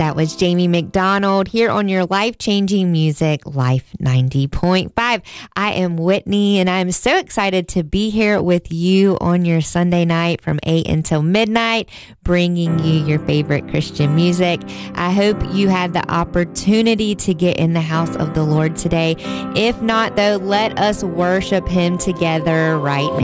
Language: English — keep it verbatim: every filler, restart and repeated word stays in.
That was Jamie McDonald here on your life-changing music, Life ninety point five. I am Whitney, and I'm so excited to be here with you on your Sunday night from eight until midnight, bringing you your favorite Christian music. I hope you had the opportunity to get in the house of the Lord today. If not, though, let us worship Him together right now.